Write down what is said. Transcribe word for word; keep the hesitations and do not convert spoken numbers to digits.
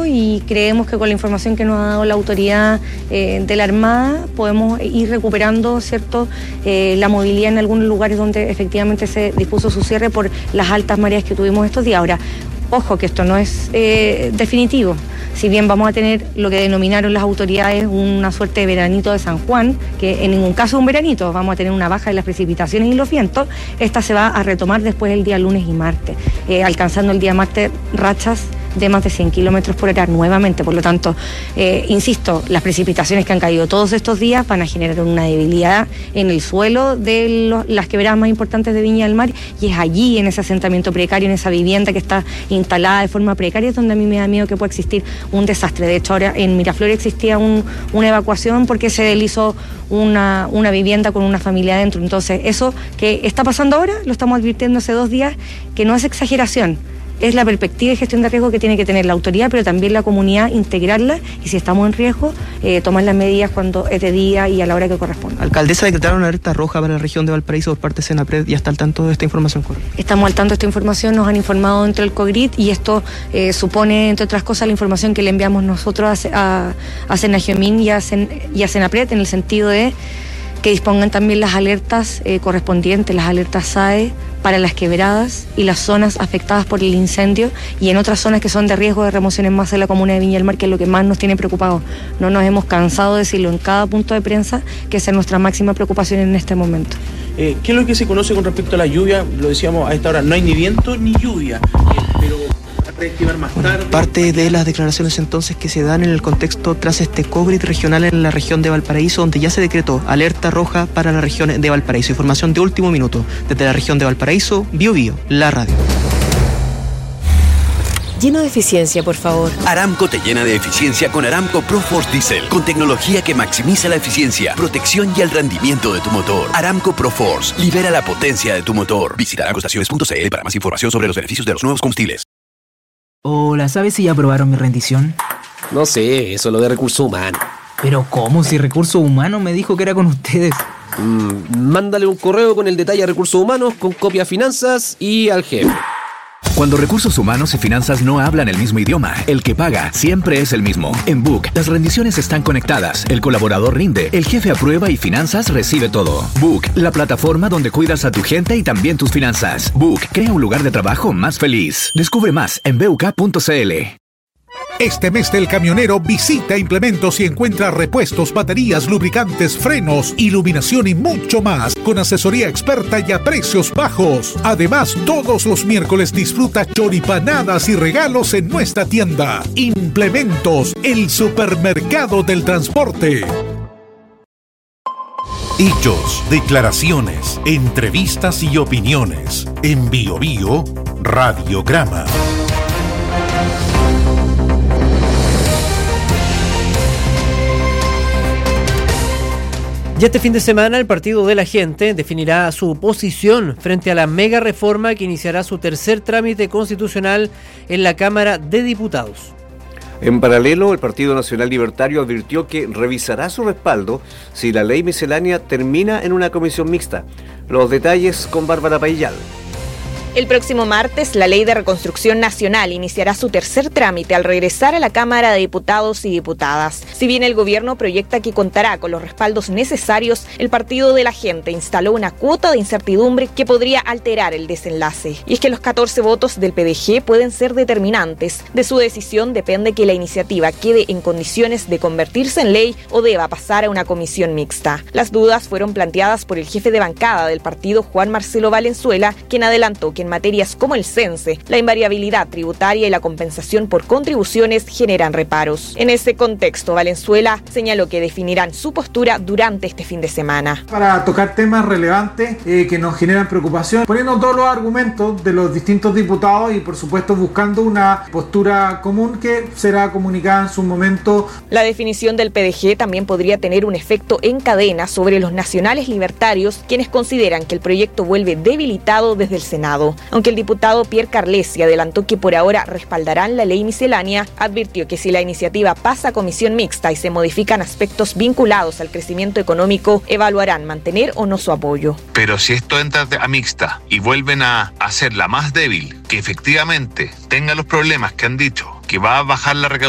riesgo y creemos que con la información que nos ha dado la autoridad eh, de la Armada podemos ir recuperando, ¿cierto?, eh, la movilidad en algunos lugares donde efectivamente se dispuso su cierre por las altas mareas que tuvimos estos días. Ahora, ojo que esto no es eh, definitivo. Si bien vamos a tener lo que denominaron las autoridades una suerte de veranito de San Juan, que en ningún caso es un veranito, vamos a tener una baja de las precipitaciones y los vientos, esta se va a retomar después el día lunes y martes, eh, alcanzando el día martes rachas de más de cien kilómetros por hora nuevamente. Por lo tanto, eh, insisto, las precipitaciones que han caído todos estos días van a generar una debilidad en el suelo de los, las quebradas más importantes de Viña del Mar, y es allí, en ese asentamiento precario, en esa vivienda que está instalada de forma precaria, es donde a mí me da miedo que pueda existir un desastre. De hecho, ahora en Miraflores existía un, una evacuación porque se deslizó una, una vivienda con una familia adentro. Entonces, eso que está pasando ahora, lo estamos advirtiendo hace dos días, que no es exageración. Es la perspectiva de gestión de riesgo que tiene que tener la autoridad, pero también la comunidad, integrarla, y si estamos en riesgo, eh, tomar las medidas cuando es de día y a la hora que corresponda. Alcaldesa, decretaron una alerta roja para la región de Valparaíso por parte de Senapred. ¿Ya está al tanto de esta información? Estamos al tanto de esta información, nos han informado dentro del COGRID, y esto eh, supone, entre otras cosas, la información que le enviamos nosotros a, a, a Senagiomín y a, Sen, y a Senapred, en el sentido de que dispongan también las alertas eh, correspondientes, las alertas S A E, para las quebradas y las zonas afectadas por el incendio, y en otras zonas que son de riesgo de remoción en masa de la comuna de Viña del Mar, que es lo que más nos tiene preocupados. No nos hemos cansado de decirlo en cada punto de prensa, que esa es nuestra máxima preocupación en este momento. Eh, ¿Qué es lo que se conoce con respecto a la lluvia? Lo decíamos a esta hora, no hay ni viento ni lluvia, eh, pero reactivar más tarde. Parte de las declaraciones entonces que se dan en el contexto tras este COGRID regional en la región de Valparaíso, donde ya se decretó alerta roja para la región de Valparaíso. Información de último minuto desde la región de Valparaíso, Bio Bio, la radio. Lleno de eficiencia, por favor. Aramco te llena de eficiencia con Aramco ProForce Diesel, con tecnología que maximiza la eficiencia, protección y el rendimiento de tu motor. Aramco ProForce, libera la potencia de tu motor. Visita aramco estaciones punto c l para más información sobre los beneficios de los nuevos combustibles. Hola, ¿sabes si ya aprobaron mi rendición? No sé, eso es lo de recursos humanos. ¿Pero cómo? Si Recursos Humanos me dijo que era con ustedes. Mm, mándale un correo con el detalle a Recursos Humanos, con copia a Finanzas y al jefe. Cuando Recursos Humanos y Finanzas no hablan el mismo idioma, el que paga siempre es el mismo. En Book, las rendiciones están conectadas, el colaborador rinde, el jefe aprueba y Finanzas recibe todo. Book, la plataforma donde cuidas a tu gente y también tus finanzas. Book, crea un lugar de trabajo más feliz. Descubre más en b u k punto c l. Este mes del camionero visita Implementos y encuentra repuestos, baterías, lubricantes, frenos, iluminación y mucho más, con asesoría experta y a precios bajos. Además, todos los miércoles disfruta choripanadas y regalos en nuestra tienda. Implementos, el supermercado del transporte. Hechos, declaraciones, entrevistas y opiniones. En Bio Bio, Radiograma. Y este fin de semana el Partido de la Gente definirá su posición frente a la mega reforma que iniciará su tercer trámite constitucional en la Cámara de Diputados. En paralelo, el Partido Nacional Libertario advirtió que revisará su respaldo si la ley miscelánea termina en una comisión mixta. Los detalles con Bárbara Paillal. El próximo martes, la Ley de Reconstrucción Nacional iniciará su tercer trámite al regresar a la Cámara de Diputados y Diputadas. Si bien el gobierno proyecta que contará con los respaldos necesarios, el Partido de la Gente instaló una cuota de incertidumbre que podría alterar el desenlace. Y es que los catorce votos del P D G pueden ser determinantes. De su decisión depende que la iniciativa quede en condiciones de convertirse en ley o deba pasar a una comisión mixta. Las dudas fueron planteadas por el jefe de bancada del partido, Juan Marcelo Valenzuela, quien adelantó que en materias como el cense, la invariabilidad tributaria y la compensación por contribuciones generan reparos. En ese contexto, Valenzuela señaló que definirán su postura durante este fin de semana. Para tocar temas relevantes eh, que nos generan preocupación, poniendo todos los argumentos de los distintos diputados y por supuesto buscando una postura común que será comunicada en su momento. La definición del P D G también podría tener un efecto en cadena sobre los nacionales libertarios, quienes consideran que el proyecto vuelve debilitado desde el Senado. Aunque el diputado Pierre Carlesi adelantó que por ahora respaldarán la ley miscelánea, advirtió que si la iniciativa pasa a comisión mixta y se modifican aspectos vinculados al crecimiento económico, evaluarán mantener o no su apoyo. Pero si esto entra a mixta y vuelven a hacerla más débil, que efectivamente tenga los problemas que han dicho, que va a bajar la recaudación